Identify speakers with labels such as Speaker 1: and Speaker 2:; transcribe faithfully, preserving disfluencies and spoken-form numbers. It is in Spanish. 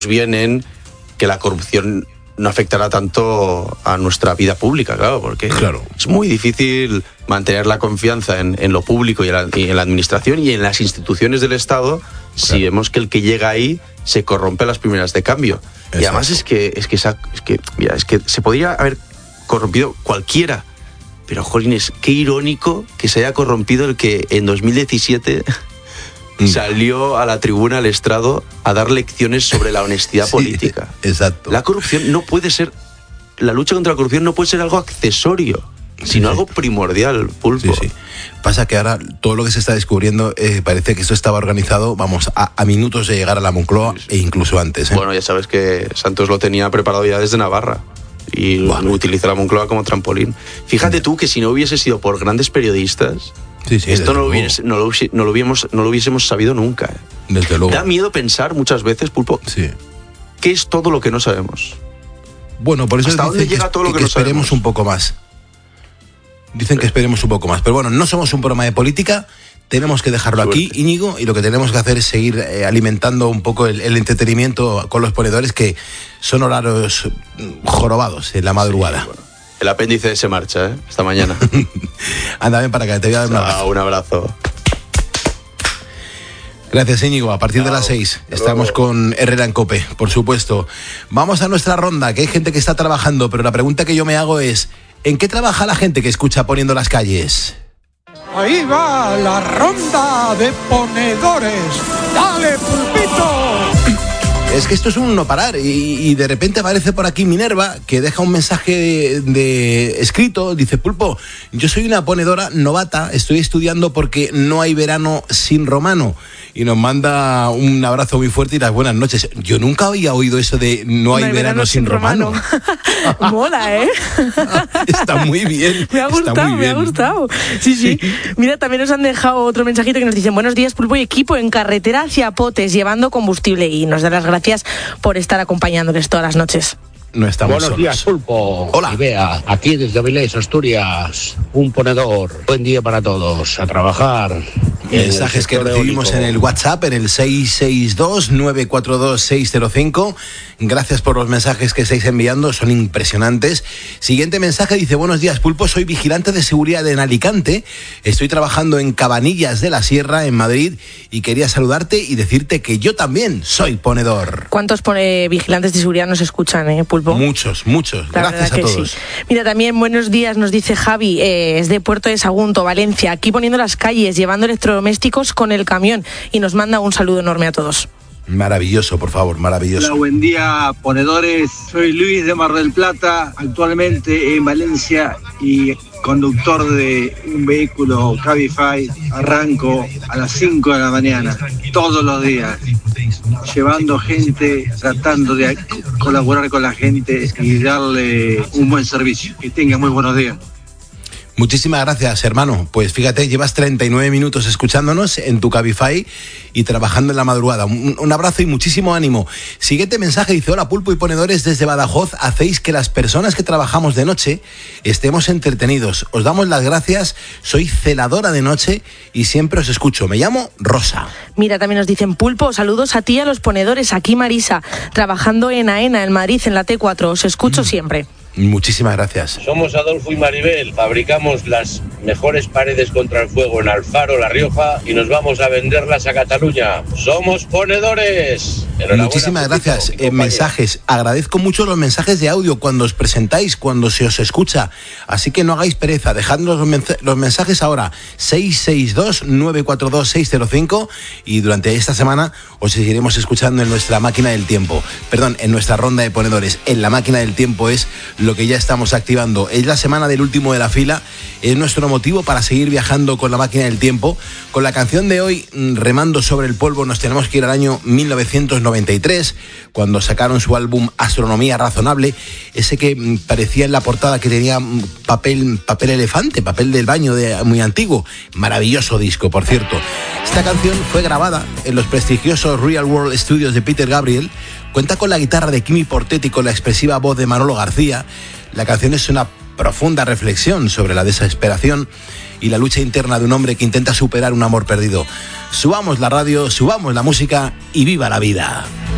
Speaker 1: bien en que la corrupción no afectará tanto a nuestra vida pública, claro, porque
Speaker 2: claro.
Speaker 1: es muy difícil mantener la confianza en, en lo público y en, la, y en la administración y en las instituciones del Estado, claro, si vemos que el que llega ahí se corrompe a las primeras de cambio. Exacto. Y además es que, es que, esa, es que, mira, es que se podría haber corrompido cualquiera, pero jolines, qué irónico que se haya corrompido el que en dos mil diecisiete mm. salió a la tribuna al estrado a dar lecciones sobre la honestidad sí, política.
Speaker 2: Exacto.
Speaker 1: La corrupción no puede ser, la lucha contra la corrupción no puede ser algo accesorio,
Speaker 2: sí,
Speaker 1: sino
Speaker 2: sí.
Speaker 1: algo primordial, Pulpo.
Speaker 2: Sí, sí. Pasa que ahora todo lo que se está descubriendo eh, parece que esto estaba organizado, vamos, a, a minutos de llegar a la Moncloa, sí, sí. e incluso antes. ¿eh?
Speaker 1: Bueno, ya sabes que Santos lo tenía preparado ya desde Navarra y bueno. utiliza la Moncloa como trampolín. Fíjate sí. tú que si no hubiese sido por grandes periodistas,
Speaker 2: sí, sí,
Speaker 1: esto no lo, hubiese, no, lo, no, lo hubiésemos, no lo hubiésemos sabido nunca. ¿eh?
Speaker 2: Desde luego.
Speaker 1: Da miedo pensar muchas veces, Pulpo,
Speaker 2: sí.
Speaker 1: ¿qué es todo lo que no sabemos?
Speaker 2: Bueno, por eso
Speaker 1: ¿Hasta dónde llega
Speaker 2: que,
Speaker 1: todo lo que,
Speaker 2: que
Speaker 1: no
Speaker 2: esperemos
Speaker 1: sabemos?
Speaker 2: un poco más. Dicen que esperemos un poco más. Pero bueno, no somos un programa de política, tenemos que dejarlo Suerte. aquí, Íñigo, y lo que tenemos que hacer es seguir eh, alimentando un poco el, el entretenimiento con los ponedores, que son horarios jorobados en la madrugada.
Speaker 1: Sí, bueno. El apéndice se marcha, ¿eh? Esta mañana.
Speaker 2: Anda, ven para acá, te voy a dar un abrazo.
Speaker 1: Un abrazo.
Speaker 2: Gracias, Íñigo. A partir Chao. de las seis estamos con Herrera en COPE, por supuesto. Vamos a nuestra ronda, que hay gente que está trabajando, pero la pregunta que yo me hago es: ¿en qué trabaja la gente que escucha Poniendo las Calles?
Speaker 3: Ahí va la ronda de ponedores. ¡Dale, Pulpito!
Speaker 2: Es que esto es un no parar y, y de repente aparece por aquí Minerva, que deja un mensaje de, de escrito. Dice: Pulpo, yo soy una ponedora novata, estoy estudiando porque no hay verano sin romano. Y nos manda un abrazo muy fuerte y las buenas noches. Yo nunca había oído eso de no hay, no hay verano, verano sin romano.
Speaker 4: romano. Mola, ¿eh?
Speaker 2: Está muy bien.
Speaker 4: Me ha gustado, me ha gustado. Sí, sí, sí. Mira, también nos han dejado otro mensajito que nos dicen: buenos días, Pulpo y equipo, en carretera hacia Potes, llevando combustible. Y nos da las gracias por estar acompañándoles todas las noches.
Speaker 2: No estamos
Speaker 5: Buenos
Speaker 2: solos.
Speaker 5: días, Pulpo.
Speaker 2: Hola.
Speaker 5: Y Bea, aquí desde Avilés, Asturias, un ponedor. Buen día para todos, a trabajar.
Speaker 2: Mensajes que recibimos eólico. En el WhatsApp, en el seis seis dos, nueve cuatro dos, seis cero cinco. Gracias por los mensajes que estáis enviando, son impresionantes. Siguiente mensaje dice: buenos días, Pulpo, soy vigilante de seguridad en Alicante, estoy trabajando en Cabanillas de la Sierra, en Madrid, y quería saludarte y decirte que yo también soy ponedor.
Speaker 4: ¿Cuántos pone vigilantes de seguridad nos escuchan, eh, Pulpo?
Speaker 2: Muchos, muchos. La Gracias a todos.
Speaker 4: Sí. Mira, también buenos días, nos dice Javi, eh, es de Puerto de Sagunto, Valencia, aquí poniendo las calles, llevando electrodomésticos con el camión, y nos manda un saludo enorme a todos.
Speaker 2: Maravilloso, por favor, maravilloso.
Speaker 6: Hola, buen día, ponedores. Soy Luis de Mar del Plata, actualmente en Valencia y conductor de un vehículo Cabify. Arranco a las cinco de la mañana, todos los días, llevando gente, tratando de colaborar con la gente y darle un buen servicio. Que tengan muy buenos días.
Speaker 2: Muchísimas gracias, hermano. Pues fíjate, llevas treinta y nueve minutos escuchándonos en tu Cabify y trabajando en la madrugada. Un, un abrazo y muchísimo ánimo. Siguiente mensaje dice: hola, Pulpo y ponedores desde Badajoz, hacéis que las personas que trabajamos de noche estemos entretenidos. Os damos las gracias, soy celadora de noche y siempre os escucho. Me llamo Rosa.
Speaker 4: Mira, también nos dicen: Pulpo, saludos a ti y a los ponedores. Aquí Marisa, trabajando en AENA, en Madrid, en la T cuatro. Os escucho mm. siempre.
Speaker 2: Muchísimas gracias.
Speaker 7: Somos Adolfo y Maribel, fabricamos las mejores paredes contra el fuego en Alfaro, La Rioja, y nos vamos a venderlas a Cataluña. ¡Somos ponedores!
Speaker 2: Muchísimas gracias. Eh, mensajes, agradezco mucho los mensajes de audio cuando os presentáis, cuando se os escucha, así que no hagáis pereza, dejadnos los, mens- los mensajes ahora, seis seis dos, nueve cuatro dos, seis cero cinco, y durante esta semana os seguiremos escuchando en nuestra máquina del tiempo, perdón, en nuestra ronda de ponedores. En la máquina del tiempo es lo que ya estamos activando. Es la semana del último de la fila, es nuestro motivo para seguir viajando con la máquina del tiempo. Con la canción de hoy, Remando sobre el polvo, nos tenemos que ir al año mil novecientos noventa y tres, cuando sacaron su álbum Astronomía Razonable, ese que parecía en la portada que tenía papel, papel elefante, papel del baño de, muy antiguo. Maravilloso disco, por cierto. Esta canción fue grabada en los prestigiosos Real World Studios de Peter Gabriel. Cuenta con la guitarra de Kimi Portet y con la expresiva voz de Manolo García. La canción es una profunda reflexión sobre la desesperación y la lucha interna de un hombre que intenta superar un amor perdido. Subamos la radio, subamos la música y viva la vida.